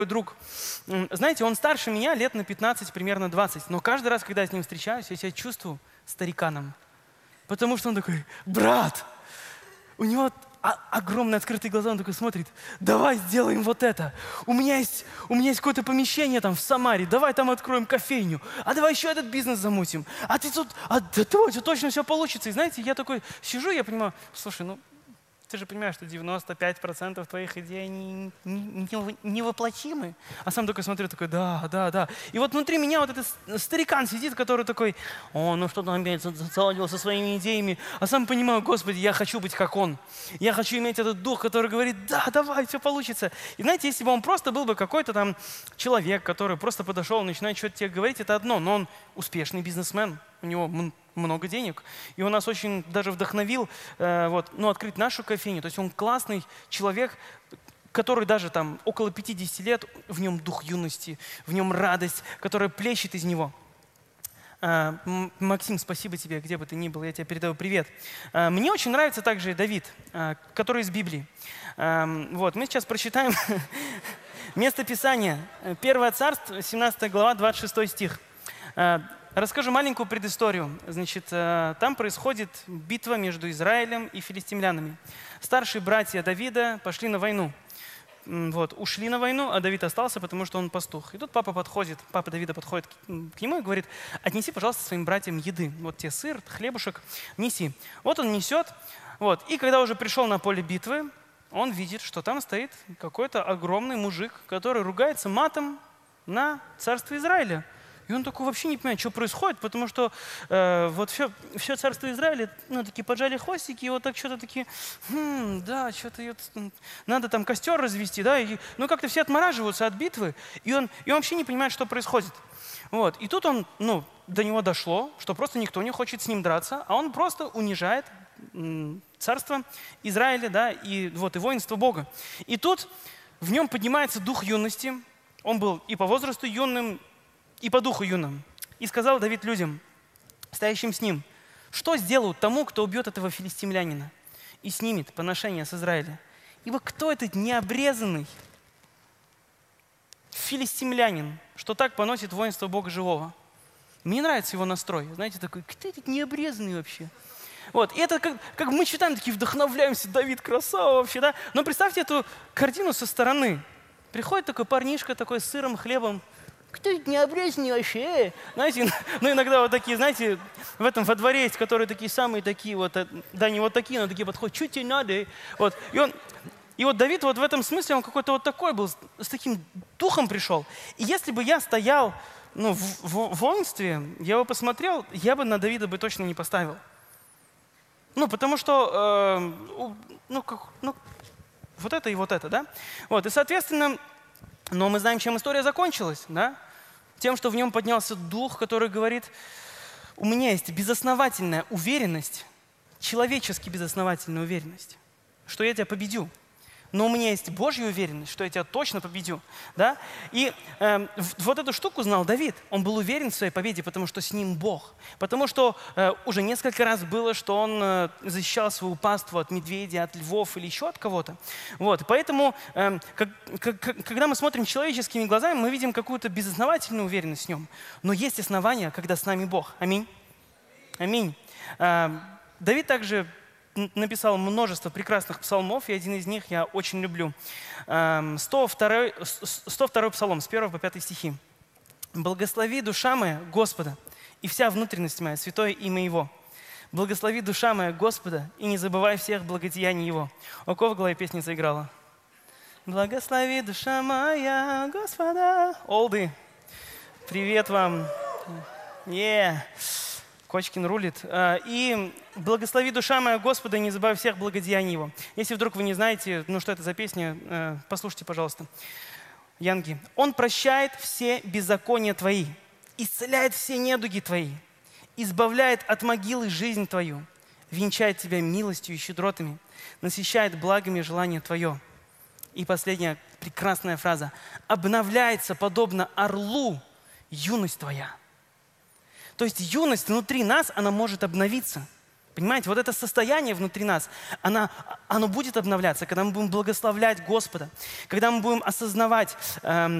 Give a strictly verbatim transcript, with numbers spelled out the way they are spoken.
друг, м, знаете, он старше меня лет на пятнадцать, примерно двадцать, но каждый раз, когда я с ним встречаюсь, я себя чувствую стариканом, потому что он такой: брат, у него о- огромные открытые глаза, он такой смотрит: давай сделаем вот это, у меня есть, у меня есть какое-то помещение там в Самаре, давай там откроем кофейню, а давай еще этот бизнес замутим, а ты тут, а да, ты, у тебя точно все получится. И знаете, я такой сижу, я понимаю, слушай, ну, ты же понимаешь, что девяносто пять процентов твоих идей не, не, не- невоплотимы. А сам такой смотрю, такой: да, да, да. И вот внутри меня вот этот с- старикан сидит, который такой: о, ну что там опять заладил со своими идеями. А сам понимаю: Господи, я хочу быть как он. Я хочу иметь этот дух, который говорит: да, давай, все получится. И знаете, если бы он просто был бы какой-то там человек, который просто подошел, начинает что-то тебе говорить, это одно. Но он успешный бизнесмен, у него м- много денег. И он нас очень даже вдохновил э, вот, ну, открыть нашу кофейню. То есть он классный человек, который даже там около пятидесяти лет, в нем дух юности, в нем радость, которая плещет из него. А, М- Максим, спасибо тебе, где бы ты ни был, я тебе передаю привет. А, Мне очень нравится также Давид, а, который из Библии. Ам, Вот, мы сейчас прочитаем место Писания. Первое Царство, семнадцатая глава, двадцать шестой стих. А, Расскажу маленькую предысторию. Значит, э, там происходит битва между Израилем и филистимлянами. Старшие братья Давида пошли на войну. М, Вот, ушли на войну, а Давид остался, потому что он пастух. И тут папа подходит, папа Давида подходит к м, к нему и говорит: отнеси, пожалуйста, своим братьям еды. Вот тебе сыр, хлебушек, неси. Вот он несет. Вот. И когда уже пришел на поле битвы, он видит, что там стоит какой-то огромный мужик, который ругается матом на царство Израиля. И он такой вообще не понимает, что происходит, потому что э, вот все, все царство Израиля, ну, такие поджали хвостики, и вот так что-то такие: «Хм, да, что-то надо там костер развести, да, и, ну, как-то все отмораживаются от битвы, и он, и он вообще не понимает, что происходит. Вот. И тут он, ну, до него дошло, что просто никто не хочет с ним драться, а он просто унижает м, царство Израиля, да, и вот и воинство Бога. И тут в нем поднимается дух юности. Он был и по возрасту юным, и по духу юным. И сказал Давид людям, стоящим с ним: что сделают тому, кто убьет этого филистимлянина и снимет поношение с Израиля? Ибо кто этот необрезанный филистимлянин, что так поносит воинство Бога живого? Мне нравится его настрой. Знаете, такой: кто этот необрезанный вообще? Вот, и это как, как мы читаем, такие вдохновляемся: Давид красава вообще, да? Но представьте эту картину со стороны. Приходит такой парнишка, такой с сыром, хлебом. Кто это необрезанный вообще? э?» Знаете, ну иногда вот такие, знаете, в этом во дворе есть, которые такие самые такие вот, э, да не вот такие, но такие подходят: что тебе надо? э?» Вот, и он, и вот Давид вот в этом смысле, он какой-то вот такой был, с, с таким духом пришел. И если бы я стоял, ну, в, в- в воинстве, я бы посмотрел, я бы на Давида бы точно не поставил. Ну, потому что, э, у- ну, как, ну, вот это и вот это, да? Вот, и, соответственно, но мы знаем, чем история закончилась, да? Тем, что в нем поднялся дух, который говорит: у меня есть безосновательная уверенность, человечески безосновательная уверенность, что я тебя победю. Но у меня есть Божья уверенность, что я тебя точно победю. Да? И э, в- вот эту штуку знал Давид. Он был уверен в своей победе, потому что с ним Бог. Потому что э, уже несколько раз было, что он э, защищал свою паству от медведя, от львов или еще от кого-то. Вот. Поэтому, э, как- как- как- когда мы смотрим человеческими глазами, мы видим какую-то безосновательную уверенность в нем. Но есть основания, когда с нами Бог. Аминь. Аминь. А, Давид также н- написал множество прекрасных псалмов, и один из них я очень люблю. Ам, сто второй, с- сто второй псалом, с первого по пятый стихи. «Благослови, душа моя, Господа, и вся внутренность моя, святое имя Его. Благослови, душа моя, Господа, и не забывай всех благодеяний Его». У кого в голове песня заиграла? «Благослови, душа моя, Господа». Олды, привет вам. Yeah. Кочкин рулит. А, И «Благослови, душа моя, Господа, и не забывай всех благодеяний Его». Если вдруг вы не знаете, ну что это за песня, э, послушайте, пожалуйста. Янги. «Он прощает все беззакония твои, исцеляет все недуги твои, избавляет от могилы жизнь твою, венчает тебя милостью и щедротами, насыщает благами желание твое». И последняя прекрасная фраза. «Обновляется, подобно орлу, юность твоя». То есть юность внутри нас, она может обновиться. Понимаете, вот это состояние внутри нас, оно, оно будет обновляться, когда мы будем благословлять Господа, когда мы будем осознавать, эм,